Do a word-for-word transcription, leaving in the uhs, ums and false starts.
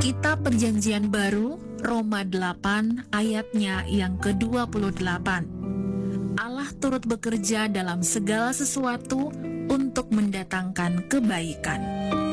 Kitab Perjanjian Baru, Roma delapan ayatnya yang kedua puluh delapan. Allah turut bekerja dalam segala sesuatu untuk mendatangkan kebaikan.